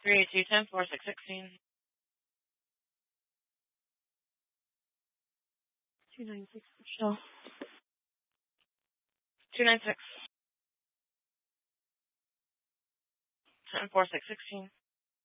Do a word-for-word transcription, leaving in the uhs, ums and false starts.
three eight two, ten, four six, sixteen. two nine six, Michelle. two nine six, ten, four six, sixteen.